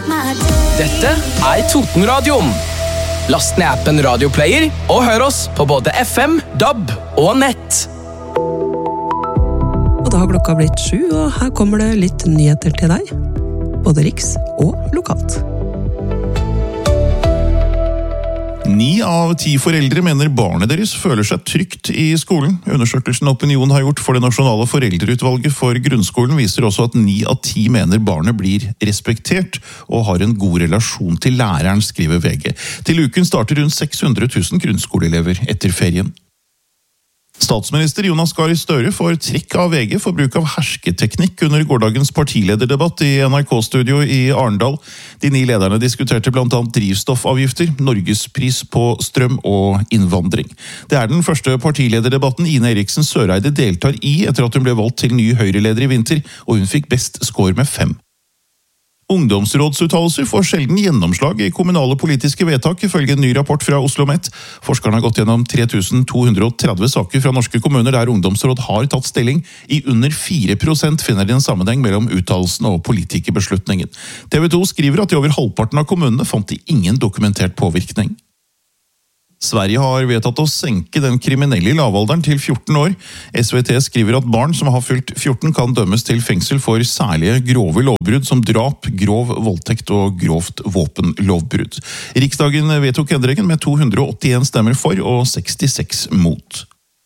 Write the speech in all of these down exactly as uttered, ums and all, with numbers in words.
Dette er Totenradioen. Last ned appen Radioplayer og hør oss på både F M, D A B og nett. Og da har klokka blitt sju, og her kommer det litt nyheter til deg. Både riks og lokalt. Ni av ti foreldre mener barnet deres føler seg trygt i skolen. Undersøkelsen Opinion har gjort for det nasjonale foreldreutvalget for grunnskolen viser også at ni av ti mener barnet blir respektert og har en god relasjon til læreren, skriver V G. Til uken starter rundt seks hundre tusen grunnskoleelever etter ferien. Statsminister Jonas Gahr Støre får trekk av V G for bruk av hersketeknikk under gårsdagens partilederdebatt i N R K-studio i Arendal. De ni lederne diskuterte blant annet drivstoffavgifter, norgespris på strøm og innvandring. Det er den første partilederdebatten Ine Eriksen Søreide deltar i etter at hun ble valgt til ny Høyre-leder i vinter, og hun fikk best score med fem. Ungdomsrådsuttalelser får sjelden gjennomslag i kommunale politiske vedtak, ifølge en ny rapport fra OsloMet. Forskerne har gått gjennom tre tusen to hundre og tretti saker fra norske kommuner der ungdomsråd har tatt stilling. I under fire prosent finner de en sammenheng mellom uttalelsen og politikerbeslutningen. T V to skriver at i over halvparten av kommunene fant de ingen dokumentert påvirkning. Sverige har vedtatt å senke den kriminelle lavalderen til fjorten år. S V T skriver at barn som har fylt fjorten kan dømmes til fengsel for særlige grove lovbrudd som drap, grov voldtekt og grovt våpenlovbrudd. Riksdagen vedtok endringen med to hundre og åttien stemmer for og sekstiseks mot.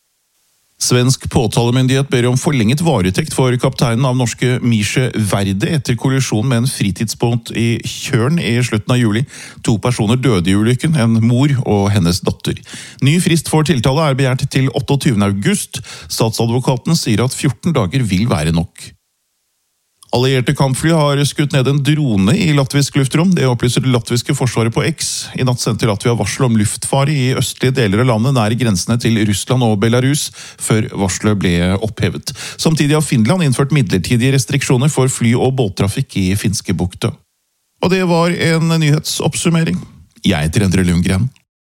Svensk påtalemyndighet ber om forlenget varetekt for kapteinen av norske Mische Verde etter kollisjon med en fritidsbåt i Kjørn i slutten av juli. To personer døde i ulykken, en mor og hennes datter. Ny frist for tiltale er begjært til otteogtyvende august. Statsadvokaten sier at fjorten dager vil være nok. Allierte kampfly har skutt ned en drone i latvisk luftrom. Det opplyser det latviske forsvaret på X. I natt sendte Latvia varsel om luftfare i østlige deler av landet nær grensene til Russland og Belarus, før varselet ble opphevet. Samtidig har Finland innført midlertidige restriksjoner for fly- og båttrafikk i Finskebukta. Og det var en nyhetsoppsummering. Jeg heter Endre Lundgren.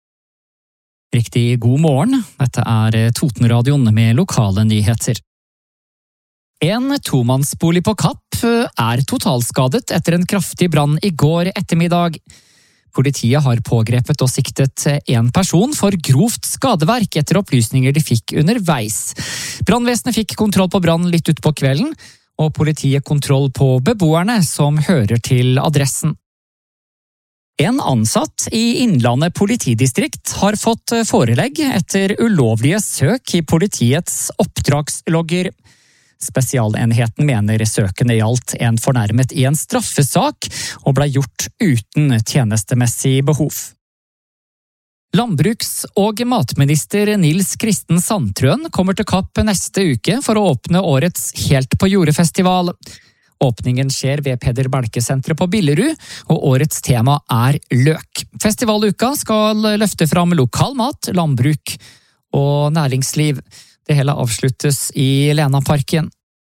Riktig god morgen. Dette er Totenradioen med lokale nyheter. En tomannsbolig på Kapp er totalskadet etter en kraftig brann i går ettermiddag. Politiet har pågrepet og siktet en person for grovt skadeverk etter opplysninger de fikk underveis. Brannvesenet fikk kontroll på brannen litt ut på kvelden, og politiet kontroll på beboerne som hører til adressen. En ansatt i Innlandet politidistrikt har fått forelegg etter ulovlige søk i politiets oppdragslogger. Spesialenheten mener søkene gjaldt en fornærmet i en straffesak og ble gjort uten tjenestemessig behov. Landbruks- og matminister Nils Kristen Sandtrøen kommer til Kapp neste uke for å åpne årets Helt på jordet-festival. Åpningen skjer ved Peder Balke-senteret på Billerud, og årets tema er løk. Festivaluka skal løfte fram lokal mat, landbruk og næringsliv. Det hele avsluttes i Lenaparken.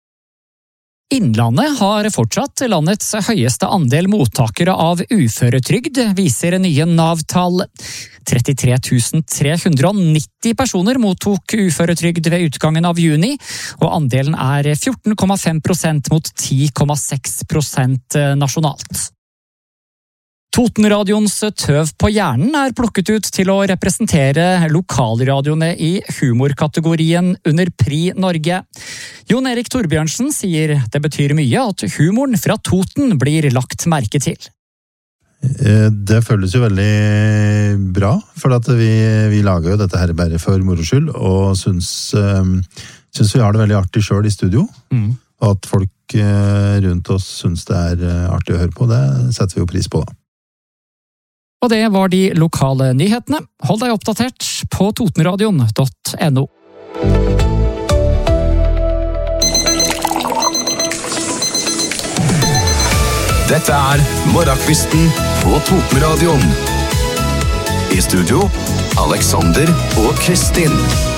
Innlandet har fortsatt landets høyeste andel mottakere av uføretrygd, viser nye Nav-tall. trettitre tusen tre hundre og nitti personer mottok uføretrygd ved utgangen av juni, og andelen er fjorten komma fem prosent mot ti komma seks prosent nasjonalt. Totenradioens Tøv på hjernen er plukket ut til å representere lokalradioene i humorkategorien under Pri Norge. Jon Erik Torbjørnsen sier det betyr mye at humoren fra Toten blir lagt merke til. Det føles jo veldig bra, for at vi, vi lager jo dette her bare for moro skyld, og synes, synes vi har det veldig artig selv i studio. Mm. Og at folk rundt oss synes det er artig å høre på, det setter vi jo pris på da. Og det var de lokale nyhetene. Hold deg oppdatert på totenradion punktum no. Dette er Morgenkvisten på Totenradion. I studio, Alexander og Kristin.